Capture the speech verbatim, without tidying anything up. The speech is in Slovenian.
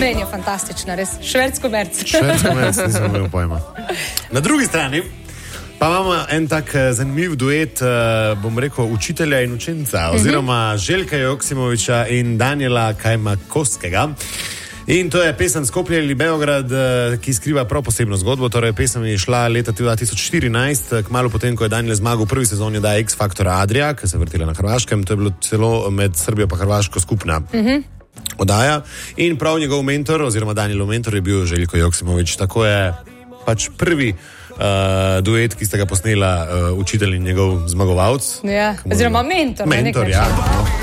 Meni je fantastična, res. Švedsko merc. Švedsko merc, nisem imel pojma. Na drugi strani pa imamo en tak zanimiv duet, bom rekel, učitelja in učenca, oziroma Željka Joksimovića in Danijela Kajmakovskega. In to je pesem Skopje ali Beograd, ki skriva prav posebno zgodbo. Torej, pesem je šla leta dva tisoč štirinajst, kmalu potem, ko je Danijel zmagal v prvi sezoni da X Faktora Adria, ki se je vrtela na Hrvaškem. To je bilo celo med Srbijo pa Hrvaško skupna uh-huh. oddaja. In prav njegov mentor, oziroma Danijelov mentor je bil Željko Joksimović. Tako je pač prvi Uh, duet, ki sta ga posnela uh, učitelj in njegov zmagovalec. Ja, oziroma mentor. Mentor, ja.